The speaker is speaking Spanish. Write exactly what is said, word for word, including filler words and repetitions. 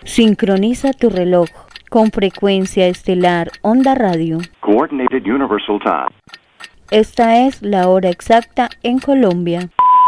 Sincroniza tu reloj con frecuencia estelar Onda Radio. Coordinated Universal Time. Esta es la hora exacta en Colombia.